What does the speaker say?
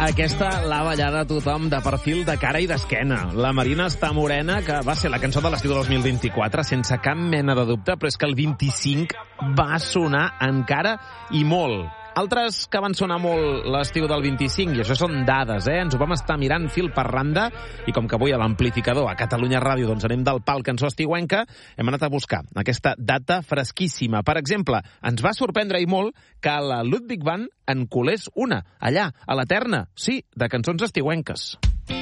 Aquesta l'ha ballada tothom de perfil, de cara i d'esquena. La Marina està morena, que va ser la cançó de l'estiu de 2024, sense cap mena de dubte, però és que el 25 va sonar encara i molt. Altres que van sonar molt l'estiu del 25, i això són dades, ens ho vam estar mirant fil per randa, i com que avui a l'amplificador, a Catalunya Ràdio, doncs anem del pal cançó estiuenca, hem anat a buscar aquesta data fresquíssima. Per exemple, ens va sorprendre i molt que la Ludwig Band en colés una, allà, a l'Eterna, sí, de cançons estiuenques.